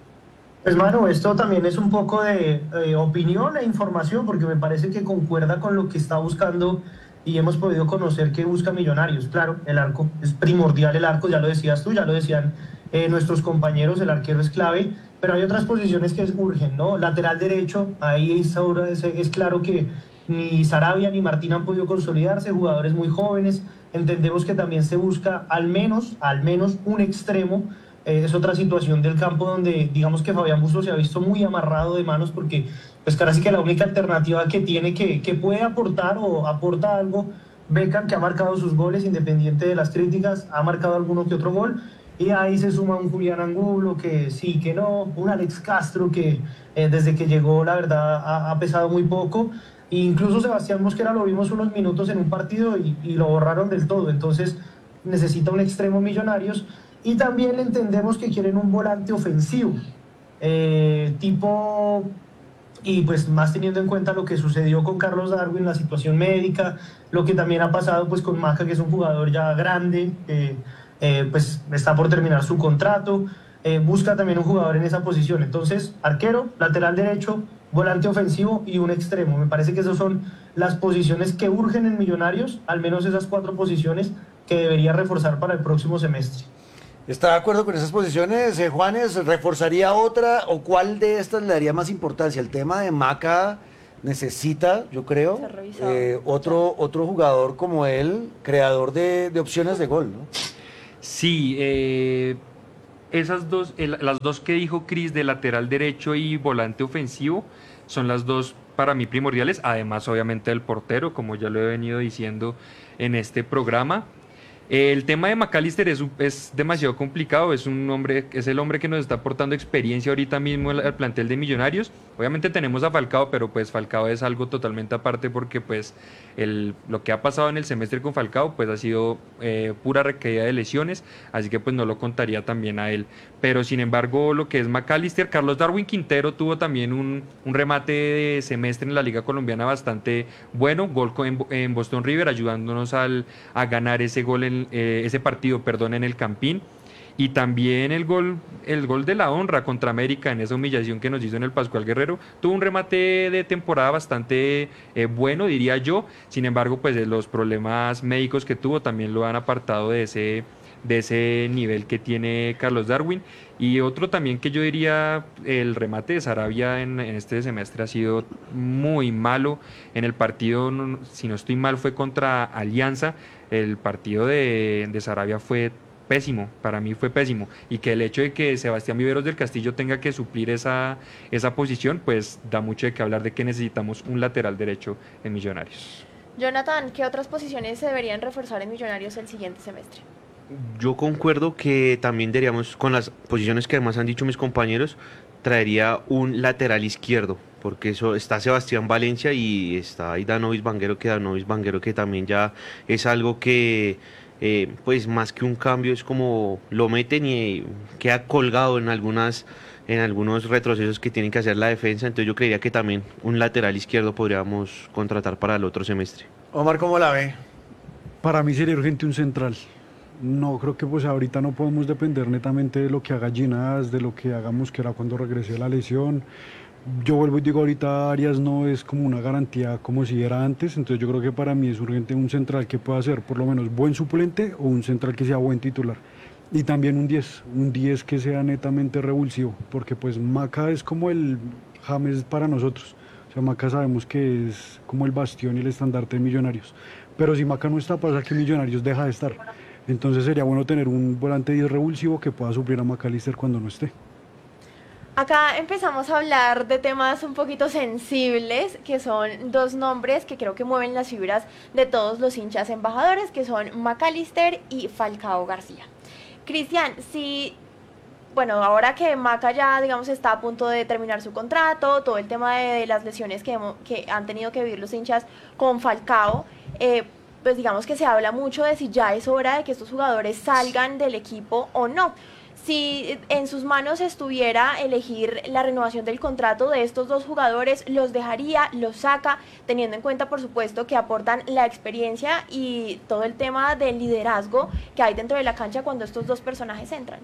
Pues mano, esto también es un poco de eh, opinión e información, porque me parece que concuerda con lo que está buscando y hemos podido conocer que busca Millonarios. Claro, el arco es primordial, el arco, ya lo decías tú, ya lo decían eh, nuestros compañeros, el arquero es clave, pero hay otras posiciones que urgen, ¿no? Lateral derecho, ahí es, ahora es, es claro que ni Sarabia ni Martín han podido consolidarse, jugadores muy jóvenes. Entendemos que también se busca al menos, al menos un extremo. Eh, es otra situación del campo donde digamos que Fabián Bustos se ha visto muy amarrado de manos, porque pues casi que la única alternativa que tiene, que, que puede aportar o aporta algo, Beckham, que ha marcado sus goles independiente de las críticas, ha marcado alguno que otro gol, y ahí se suma un Julián Angulo que sí, que no, un Alex Castro que eh, desde que llegó la verdad ha, ha pesado muy poco. E incluso Sebastián Mosquera lo vimos unos minutos en un partido y, y lo borraron del todo, entonces necesita un extremo Millonarios. Y también entendemos que quieren un volante ofensivo, eh, tipo y pues más teniendo en cuenta lo que sucedió con Carlos Darwin, la situación médica, lo que también ha pasado pues con Maca, que es un jugador ya grande, eh, eh, pues está por terminar su contrato, eh, busca también un jugador en esa posición. Entonces, arquero, lateral derecho, volante ofensivo y un extremo. Me parece que esas son las posiciones que urgen en Millonarios, al menos esas cuatro posiciones que debería reforzar para el próximo semestre. ¿Está de acuerdo con esas posiciones, eh, Juanes? ¿Reforzaría otra o cuál de estas le daría más importancia? El tema de Maca necesita, yo creo, Ser revisado. eh, otro, otro jugador como él, creador de, de opciones de gol, ¿no? Sí, eh, esas dos, el- las dos que dijo Cris de lateral derecho y volante ofensivo son las dos para mí primordiales, además obviamente del portero, como ya lo he venido diciendo en este programa. El tema de McAllister es, un- es demasiado complicado, es un hombre, es el hombre que nos está aportando experiencia ahorita mismo al, al plantel de Millonarios. Obviamente tenemos a Falcao, pero pues Falcao es algo totalmente aparte porque pues el, lo que ha pasado en el semestre con Falcao pues ha sido eh, pura recaída de lesiones, así que pues no lo contaría también a él. Pero sin embargo lo que es McAllister, Carlos Darwin Quintero tuvo también un, un remate de semestre en la Liga Colombiana bastante bueno, gol co- en, Bo- en Boston River ayudándonos al, a ganar ese gol en, eh, ese partido, perdón, en el Campín. Y también el gol, el gol de la honra contra América en esa humillación que nos hizo en el Pascual Guerrero. Tuvo un remate de temporada bastante eh, bueno, diría yo. Sin embargo, pues eh, los problemas médicos que tuvo también lo han apartado de ese, de ese nivel que tiene Carlos Darwin. Y otro también que yo diría, el remate de Sarabia en, en este semestre ha sido muy malo. En el partido, no- si no estoy mal, fue contra Alianza. El partido de, de Sarabia fue pésimo, para mí fue pésimo, y que el hecho de que Sebastián Viveros del Castillo tenga que suplir esa, esa posición, pues da mucho de qué hablar de que necesitamos un lateral derecho en Millonarios. Jonathan, ¿qué otras posiciones se deberían reforzar en Millonarios el siguiente semestre? Yo concuerdo que también deberíamos, con las posiciones que además han dicho mis compañeros, traería un lateral izquierdo, porque eso está Sebastián Valencia y está ahí Danovis Vanguero, que Danovis Vanguero que también ya es algo que, eh, pues más que un cambio, es como lo meten y queda colgado en algunas, en algunos retrocesos que tienen que hacer la defensa. Entonces yo creería que también un lateral izquierdo podríamos contratar para el otro semestre. Omar, ¿cómo la ve? Para mí sería urgente un central. No, creo que pues ahorita no podemos depender netamente de lo que haga Ginás, de lo que haga Mosquera cuando regrese de la lesión. Yo vuelvo y digo, ahorita Arias no es como una garantía como si era antes, entonces yo creo que para mí es urgente un central que pueda ser por lo menos buen suplente o un central que sea buen titular. Y también un diez, un diez que sea netamente revulsivo, porque pues Maca es como el James para nosotros. O sea, Maca sabemos que es como el bastión y el estandarte de Millonarios. Pero si Maca no está, pasa que Millonarios deja de estar. Entonces sería bueno tener un volante diez revulsivo que pueda suplir a McAllister cuando no esté. Acá empezamos a hablar de temas un poquito sensibles, que son dos nombres que creo que mueven las fibras de todos los hinchas embajadores, que son McAllister y Falcao García. Cristian, si, bueno, ahora que Maca ya, digamos, está a punto de terminar su contrato, todo el tema de, de las lesiones que, hemo- que han tenido que vivir los hinchas con Falcao, eh, pues digamos que se habla mucho de si ya es hora de que estos jugadores salgan del equipo o no. Si en sus manos estuviera elegir la renovación del contrato de estos dos jugadores, ¿los dejaría, los saca, teniendo en cuenta, por supuesto, que aportan la experiencia y todo el tema del liderazgo que hay dentro de la cancha cuando estos dos personajes entran?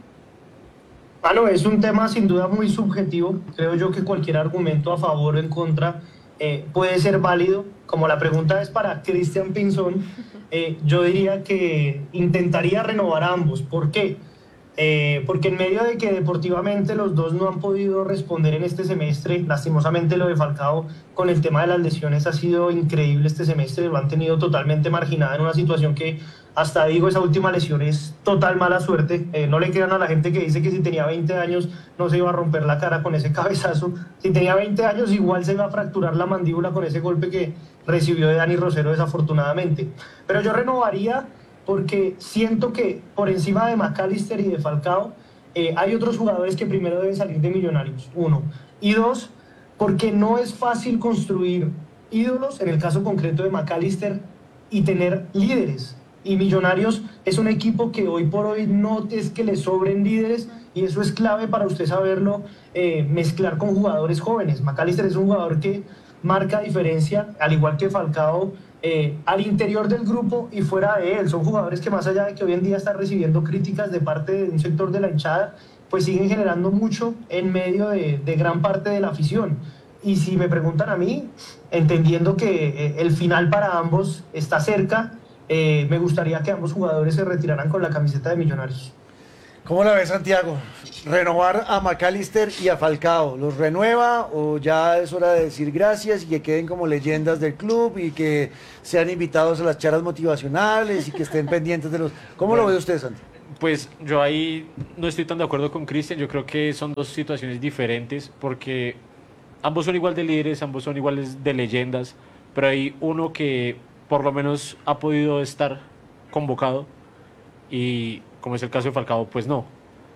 Bueno, es un tema sin duda muy subjetivo. Creo yo que cualquier argumento a favor o en contra eh, puede ser válido. Como la pregunta es para Cristian Pinzón, eh, yo diría que intentaría renovar a ambos. ¿Por qué? Eh, porque en medio de que deportivamente los dos no han podido responder en este semestre, lastimosamente lo de Falcao con el tema de las lesiones ha sido increíble este semestre, lo han tenido totalmente marginada en una situación que hasta digo, esa última lesión es total mala suerte. Eh, no le crean a la gente que dice que si tenía veinte años no se iba a romper la cara con ese cabezazo. Si tenía veinte años igual se iba a fracturar la mandíbula con ese golpe que recibió de Dani Rosero desafortunadamente. Pero yo renovaría porque siento que por encima de McAllister y de Falcao eh, hay otros jugadores que primero deben salir de Millonarios, uno. Y dos, porque no es fácil construir ídolos, en el caso concreto de McAllister, y tener líderes. Y Millonarios es un equipo que hoy por hoy no es que le sobren líderes, y eso es clave para usted saberlo eh, mezclar con jugadores jóvenes. McAllister es un jugador que marca diferencia, al igual que Falcao, eh, al interior del grupo y fuera de él. Son jugadores que, más allá de que hoy en día están recibiendo críticas de parte de un sector de la hinchada, pues siguen generando mucho en medio de, de gran parte de la afición. Y si me preguntan a mí, entendiendo que eh, el final para ambos está cerca, eh, me gustaría que ambos jugadores se retiraran con la camiseta de Millonarios. ¿Cómo la ves, Santiago? ¿Renovar a McAllister y a Falcao? ¿Los renueva o ya es hora de decir gracias y que queden como leyendas del club y que sean invitados a las charlas motivacionales y que estén pendientes de los... ¿Cómo bueno, lo ve usted, Santiago? Pues yo ahí no estoy tan de acuerdo con Cristian. Yo creo que son dos situaciones diferentes porque ambos son igual de líderes, ambos son iguales de leyendas, pero hay uno que por lo menos ha podido estar convocado y, como es el caso de Falcao, pues no.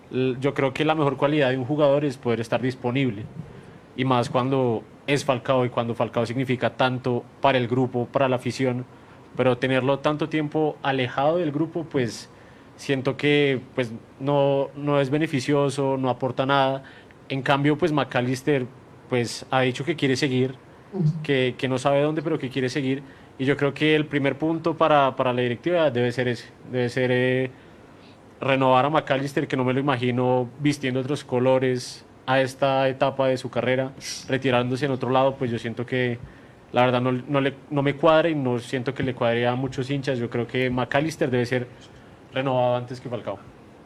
Yo creo que la mejor cualidad de un jugador es poder estar disponible, y más cuando es Falcao y cuando Falcao significa tanto para el grupo, para la afición, pero tenerlo tanto tiempo alejado del grupo, pues siento que pues no, no es beneficioso, no aporta nada. En cambio, pues McAllister pues ha dicho que quiere seguir, que, que no sabe dónde, pero que quiere seguir, y yo creo que el primer punto para, para la directiva debe ser ese, debe ser eh, renovar a McAllister, que no me lo imagino vistiendo otros colores a esta etapa de su carrera, retirándose en otro lado. Pues yo siento que la verdad no, no, le, no me cuadra y no siento que le cuadre a muchos hinchas. Yo creo que McAllister debe ser renovado antes que Falcao.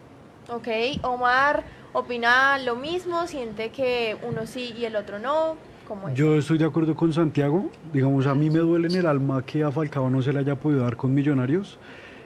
Ok, Omar opina lo mismo, siente que uno sí y el otro no. ¿Cómo es? Yo estoy de acuerdo con Santiago. Digamos, a mí me duele en el alma que a Falcao no se le haya podido dar con Millonarios,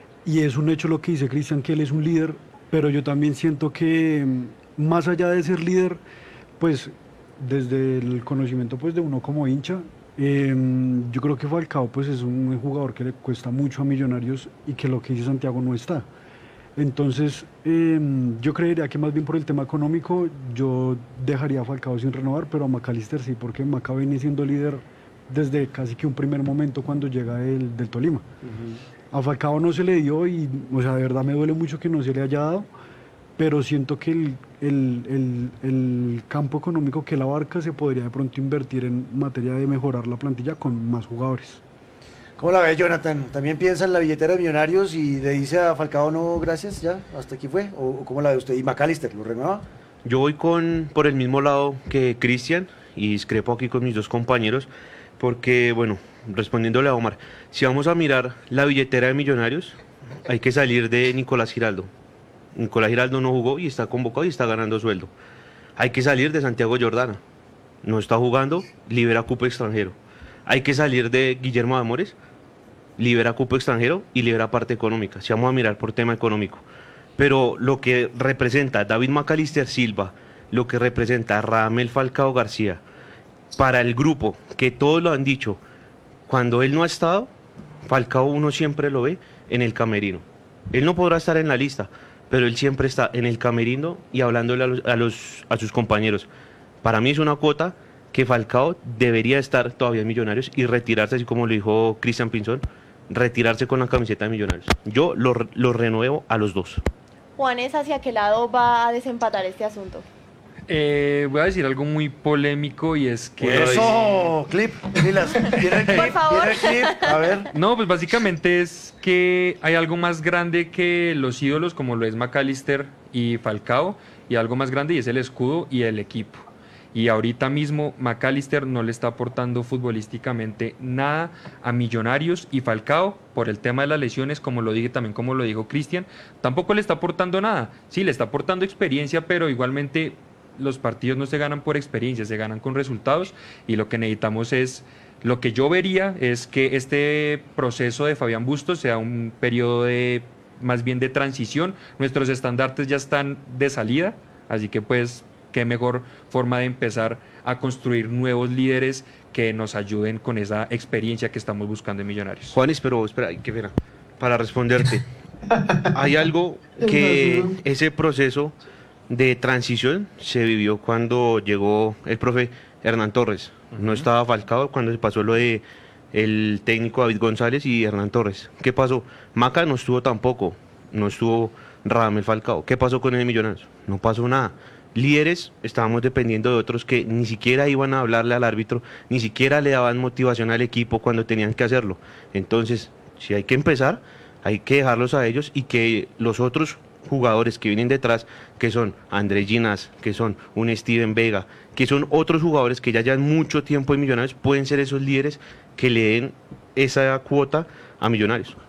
y es un hecho lo que dice Cristian, que él es un líder, pero yo también siento que más allá de ser líder, pues desde el conocimiento pues de uno como hincha, eh, yo creo que Falcao pues es un jugador que le cuesta mucho a Millonarios y que lo que dice Santiago no está. Entonces, eh, yo creería que más bien por el tema económico, yo dejaría a Falcao sin renovar, pero a McAllister sí, porque Maca viene siendo líder desde casi que un primer momento cuando llega el, del Tolima. Uh-huh. A Falcao no se le dio y, o sea, de verdad me duele mucho que no se le haya dado, pero siento que el, el, el, el campo económico que él abarca se podría de pronto invertir en materia de mejorar la plantilla con más jugadores. ¿Cómo la ve, Jonathan? ¿También piensa en la billetera de Millonarios y le dice a Falcao no, gracias, ya, hasta aquí fue? ¿O cómo la ve usted? ¿Y McAllister lo renueva? Yo voy con por el mismo lado que Cristian y discrepo aquí con mis dos compañeros porque, bueno, respondiéndole a Omar, si vamos a mirar la billetera de Millonarios, hay que salir de Nicolás Giraldo. Nicolás Giraldo no jugó y está convocado y está ganando sueldo. Hay que salir de Santiago Jordana, no está jugando, libera cupo extranjero. Hay que salir de Guillermo Amores, libera cupo extranjero y libera parte económica, si vamos a mirar por tema económico. Pero lo que representa David McAllister Silva, lo que representa Radamel Falcao García, para el grupo, que todos lo han dicho, cuando él no ha estado, Falcao uno siempre lo ve en el camerino. Él no podrá estar en la lista, pero él siempre está en el camerino y hablándole a, los, a, los, a sus compañeros. Para mí es una cuota que Falcao debería estar todavía en Millonarios y retirarse, así como lo dijo Cristian Pinzón, retirarse con la camiseta de Millonarios. Yo lo, lo renuevo a los dos. Juanes, ¿hacia qué lado va a desempatar este asunto? Eh, voy a decir algo muy polémico y es que... Eso, clip, Lilas, ¿tiene el clip? Por favor. ¿Tiene el clip? A ver. No, pues básicamente es que hay algo más grande que los ídolos, como lo es McAllister y Falcao, y algo más grande y es el escudo y el equipo. Y ahorita mismo McAllister no le está aportando futbolísticamente nada a Millonarios, y Falcao, por el tema de las lesiones, como lo dije también, como lo dijo Cristian, tampoco le está aportando nada. Sí, le está aportando experiencia, pero igualmente los partidos no se ganan por experiencia, se ganan con resultados, y lo que necesitamos es, lo que yo vería es que este proceso de Fabián Bustos sea un periodo de, más bien de transición. Nuestros estandartes ya están de salida, así que pues qué mejor forma de empezar a construir nuevos líderes que nos ayuden con esa experiencia que estamos buscando en Millonarios. Juanes, pero espera, qué pena, para responderte, hay algo que ese proceso de transición se vivió cuando llegó el profe Hernán Torres. No estaba Falcao cuando se pasó lo de el técnico David González y Hernán Torres. ¿Qué pasó? Maca no estuvo tampoco, no estuvo Radamel Falcao. ¿Qué pasó con el Millonarios? No pasó nada. Líderes, estábamos dependiendo de otros que ni siquiera iban a hablarle al árbitro, ni siquiera le daban motivación al equipo cuando tenían que hacerlo. Entonces, si hay que empezar, hay que dejarlos a ellos y que los otros jugadores que vienen detrás, que son Andrés Ginás, que son un Steven Vega, que son otros jugadores que ya llevan mucho tiempo en Millonarios, pueden ser esos líderes que le den esa cuota a Millonarios.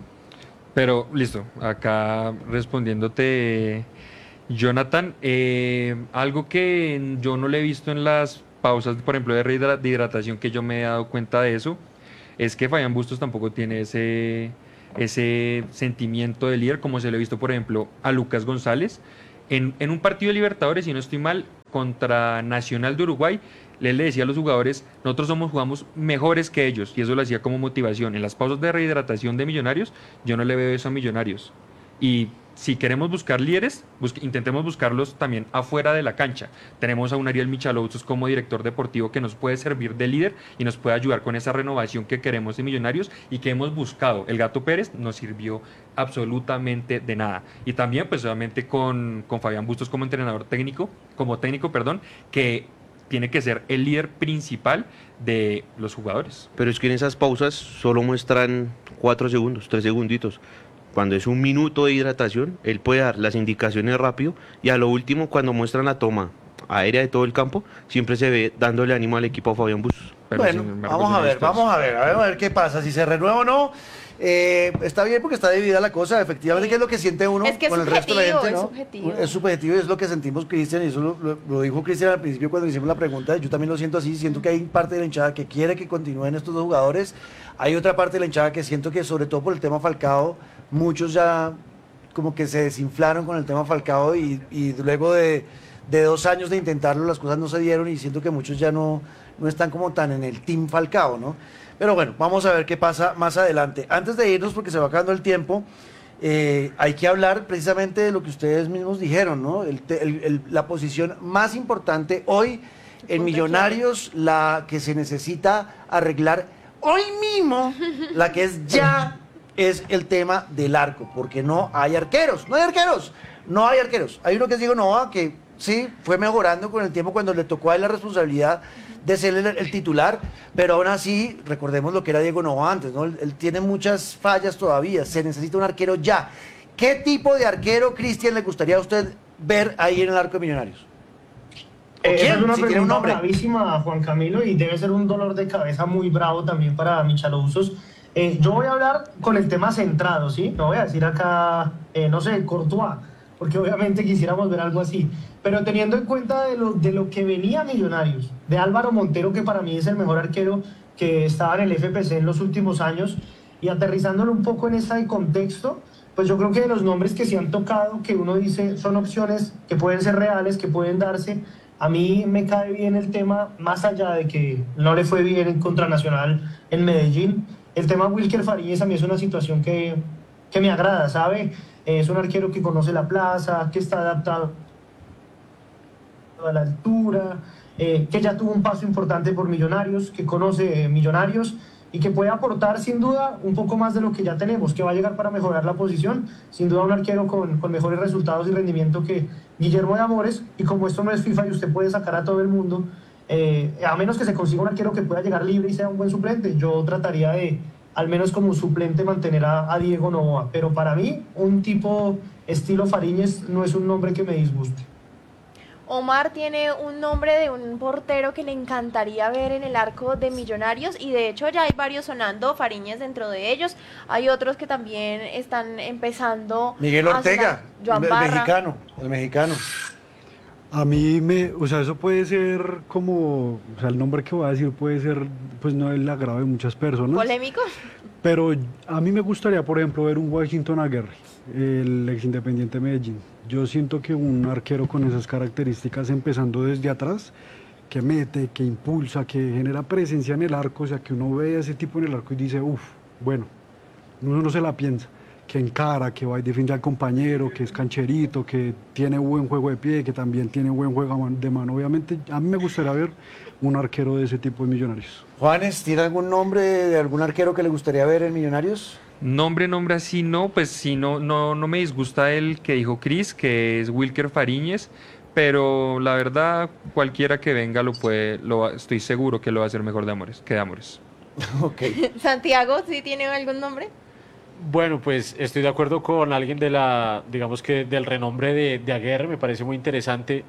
Pero listo, acá respondiéndote, Jonathan, eh, algo que yo no le he visto en las pausas, por ejemplo, de rehidra- de hidratación, que yo me he dado cuenta de eso, es que Fabián Bustos tampoco tiene ese, ese sentimiento de líder, como se le ha visto, por ejemplo, a Lucas González. En, en un partido de Libertadores, si no estoy mal, contra Nacional de Uruguay, él le decía a los jugadores, nosotros somos, jugamos mejores que ellos, y eso lo hacía como motivación. En las pausas de rehidratación de Millonarios, yo no le veo eso a Millonarios. Y si queremos buscar líderes, bus- intentemos buscarlos también afuera de la cancha. Tenemos a un Ariel Michalovsky como director deportivo que nos puede servir de líder y nos puede ayudar con esa renovación que queremos de Millonarios y que hemos buscado. El Gato Pérez nos sirvió absolutamente de nada. Y también, pues obviamente con, con Fabián Bustos como entrenador técnico, como técnico, perdón, que tiene que ser el líder principal de los jugadores. Pero es que en esas pausas solo muestran cuatro segundos, tres segunditos. Cuando es un minuto de hidratación, él puede dar las indicaciones rápido y a lo último, cuando muestran la toma aérea de todo el campo, siempre se ve dándole ánimo al equipo a Fabián Bustos. Pero Bueno, sin embargo, vamos yo no a he ver, visto vamos eso. a ver, a ver, a ver qué pasa, si se renueva o no. Eh, está bien porque está dividida la cosa, efectivamente, Sí. que es lo que siente uno Es que es con el resto de la subjetivo, gente, es ¿no? subjetivo. Es subjetivo y es lo que sentimos, Cristian, y eso lo, lo- lo dijo Cristian al principio cuando le hicimos la pregunta. Yo también lo siento así, siento que hay parte de la hinchada que quiere que continúen estos dos jugadores. Hay otra parte de la hinchada que siento que, sobre todo por el tema Falcao, muchos ya como que se desinflaron con el tema Falcao y, y luego de, de dos años de intentarlo las cosas no se dieron y siento que muchos ya no, no están como tan en el team Falcao, ¿no? Pero bueno, vamos a ver qué pasa más adelante. Antes de irnos, porque se va acabando el tiempo, eh, hay que hablar precisamente de lo que ustedes mismos dijeron, ¿no? El te- el- el- la posición más importante hoy en Millonarios, la que se necesita arreglar hoy mismo, la que es ya, es el tema del arco, porque no hay arqueros, no hay arqueros, no hay arqueros. Hay uno que es Diego Novoa, que sí, fue mejorando con el tiempo cuando le tocó a él la responsabilidad de ser el, el titular, pero aún así, recordemos lo que era Diego Novoa antes, ¿no? Él, él tiene muchas fallas todavía, se necesita un arquero ya. ¿Qué tipo de arquero, Cristian, le gustaría a usted ver ahí en el arco de Millonarios? ¿O Eh, esa quién? es una Si tiene un pregunta nombre. bravísima, Juan Camilo, y debe ser un dolor de cabeza muy bravo también para Michalovsky. Eh, yo voy a hablar con el tema centrado, ¿sí? No voy a decir acá, eh, no sé, Courtois, porque obviamente quisiéramos ver algo así. Pero teniendo en cuenta de lo, de lo que venía Millonarios, de Álvaro Montero, que para mí es el mejor arquero que estaba en el F P C en los últimos años, y aterrizándolo un poco en ese contexto, pues yo creo que de los nombres que se han tocado, que uno dice son opciones que pueden ser reales, que pueden darse, a mí me cae bien el tema, más allá de que no le fue bien en contra Nacional en Medellín, el tema Wilker Fariñez a mí es una situación que, que me agrada, ¿sabe? Es un arquero que conoce la plaza, que está adaptado a la altura, eh, que ya tuvo un paso importante por Millonarios, que conoce eh, Millonarios y que puede aportar sin duda un poco más de lo que ya tenemos, que va a llegar para mejorar la posición, sin duda un arquero con, con mejores resultados y rendimiento que Guillermo de Amores, y como esto no es FIFA y usted puede sacar a todo el mundo, eh, a menos que se consiga un arquero que pueda llegar libre y sea un buen suplente, yo trataría de, al menos como suplente, mantener a, a Diego Novoa, pero para mí un tipo estilo Fariñez no es un nombre que me disguste. Omar tiene un nombre de un portero que le encantaría ver en el arco de Millonarios y de hecho ya hay varios sonando, Fariñez dentro de ellos, hay otros que también están empezando. Miguel a Ortega, sonar. Joan el, el Barra. mexicano, el mexicano. A mí me, o sea, eso puede ser como, o sea, el nombre que voy a decir puede ser, pues no el agrado de muchas personas. ¿Polémico? Pero a mí me gustaría, por ejemplo, ver un Washington Aguirre, el ex Independiente Medellín. Yo siento que un arquero con esas características, empezando desde atrás, que mete, que impulsa, que genera presencia en el arco, o sea, que uno ve a ese tipo en el arco y dice, uff, bueno, uno no se la piensa. que encara, que va y defiende al compañero, que es cancherito, que tiene buen juego de pie, que también tiene buen juego de mano. Obviamente, a mí me gustaría ver un arquero de ese tipo en Millonarios. Juanes, ¿tiene algún nombre de algún arquero que le gustaría ver en Millonarios? Nombre, nombre así no, pues sí, no, no, no me disgusta el que dijo Cris, que es Wilker Fariñez, pero la verdad, cualquiera que venga lo puede, lo, va- estoy seguro que lo va a hacer mejor de Amores, que de Amores. Ok. Santiago, ¿sí tiene algún nombre? Bueno, pues estoy de acuerdo con alguien de la, digamos que del renombre de, de Aguirre, me parece muy interesante.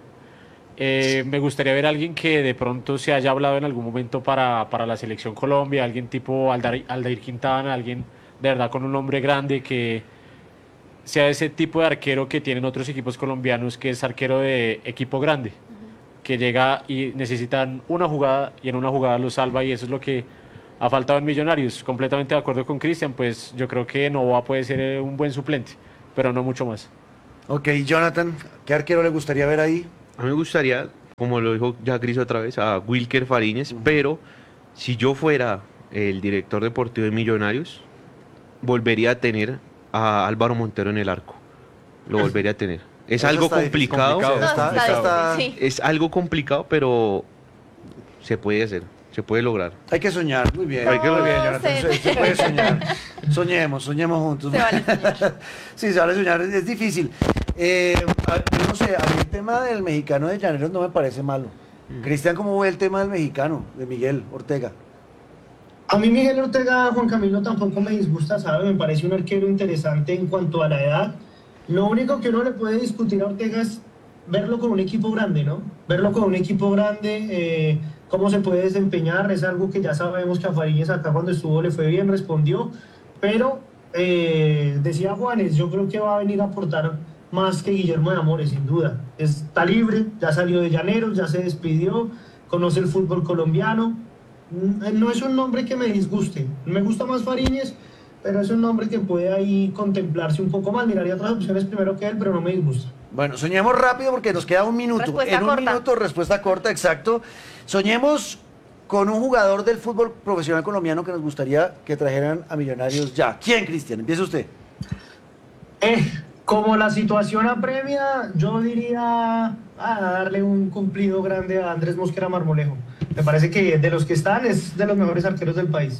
Eh, me gustaría ver a alguien que de pronto se haya hablado en algún momento para, para la selección Colombia, alguien tipo Aldair, Aldair Quintana, alguien de verdad con un nombre grande que sea ese tipo de arquero que tienen otros equipos colombianos, que es arquero de equipo grande, que llega y necesitan una jugada y en una jugada lo salva y eso es lo que ha faltado en Millonarios. Completamente de acuerdo con Cristian, pues yo creo que Novoa puede ser eh, un buen suplente, pero no mucho más. Ok, Jonathan, ¿qué arquero le gustaría ver ahí? A mí me gustaría, como lo dijo ya Cris otra vez, a Wilker Fariñez, pero si yo fuera el director deportivo de Millonarios, volvería a tener a Álvaro Montero en el arco. Lo volvería a tener. Es Eso algo está difícil, complicado, complicado. No, está- está eso está- difícil, sí. es algo complicado, pero se puede hacer, se puede lograr. Hay que soñar, muy bien. No, Hay que muy bien, Jonathan. se- Se, se puede soñar. Soñemos, soñemos juntos. Se vale soñar. Sí, se vale soñar, es difícil. Eh, a- yo no sé, a mí el tema del mexicano de Llaneros no me parece malo. Cristian, ¿cómo ve el tema del mexicano, de Miguel Ortega? A mí Miguel Ortega, Juan Camilo, tampoco me disgusta, ¿sabe? Me parece un arquero interesante en cuanto a la edad. Lo único que uno le puede discutir a Ortega es verlo con un equipo grande, ¿no? Verlo con un equipo grande, eh, cómo se puede desempeñar, es algo que ya sabemos que a Fariñez acá cuando estuvo le fue bien, respondió, pero eh, decía Juanes, yo creo que va a venir a aportar más que Guillermo de Amores, sin duda. Está libre, ya salió de Llaneros, ya se despidió, conoce el fútbol colombiano. No es un nombre que me disguste. Me gusta más Fariñez, pero es un nombre que puede ahí contemplarse un poco más. Miraría otras opciones primero que él, pero no me disgusta. Bueno, soñemos rápido porque nos queda un minuto. Respuesta en un corta. minuto, respuesta corta, exacto. Soñemos con un jugador del fútbol profesional colombiano que nos gustaría que trajeran a Millonarios ya. ¿Quién, Cristian? Empieza usted. Eh, como la situación apremia, yo diría a darle un cumplido grande a Andrés Mosquera Marmolejo. Me parece que de los que están es de los mejores arqueros del país.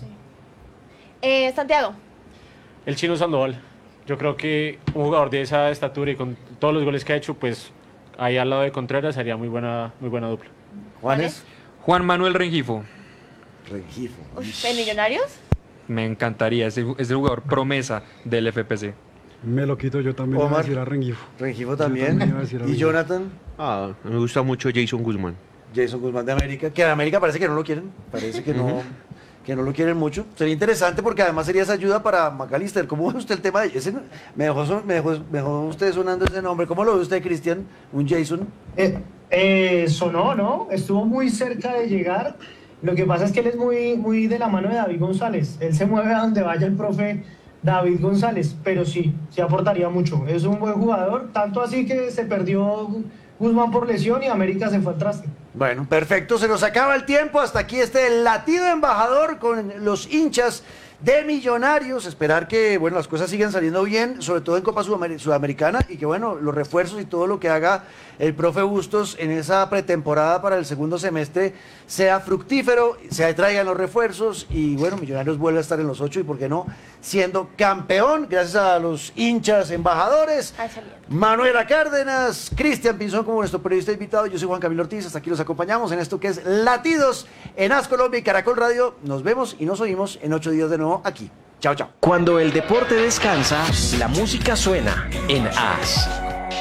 Eh, Santiago, El Chino Sandoval. Yo creo que un jugador de esa estatura y con todos los goles que ha hecho, pues ahí al lado de Contreras sería muy buena, muy buena dupla. Juanes. Juan Manuel Rengifo, Rengifo. Uf, ¿en Millonarios? me encantaría, es el, es el jugador promesa del F P C. Me lo quito yo también, iba a Omar. decir a Rengifo. Rengifo Yo también. también iba a decir a Y Rengifo. Jonathan. Ah, me gusta mucho Jason Guzmán. Jason Guzmán de América, que en América parece que no lo quieren, parece que no, que no lo quieren mucho. Sería interesante porque además sería esa ayuda para McAllister. ¿Cómo ve usted el tema de ese? Me dejó, son- me dejó, me dejó usted sonando ese nombre. ¿Cómo lo ve usted, Cristian? Un Jason. Eh, eh, sonó, ¿no? Estuvo muy cerca de llegar. Lo que pasa es que él es muy, muy de la mano de David González. Él se mueve a donde vaya el profe David González, pero sí, sí aportaría mucho. Es un buen jugador, tanto así que se perdió Guzmán por lesión y América se fue al traste. Bueno, perfecto, se nos acaba el tiempo. Hasta aquí este latido embajador con los hinchas de Millonarios. Esperar que, bueno, las cosas sigan saliendo bien, sobre todo en Copa Sudamer- Sudamericana, y que, bueno, los refuerzos y todo lo que haga el profe Bustos en esa pretemporada para el segundo semestre sea fructífero, se traigan los refuerzos y, bueno, Millonarios vuelve a estar en los ocho y, ¿por qué no?, siendo campeón, gracias a los hinchas embajadores. Ah, salió. Manuela Cárdenas, Cristian Pinzón como nuestro periodista invitado, yo soy Juan Camilo Ortiz, hasta aquí los acompañamos en esto que es Latidos en As Colombia y Caracol Radio. Nos vemos y nos oímos en ocho días de nuevo aquí. Chao, chao. Cuando el deporte descansa, la música suena en As.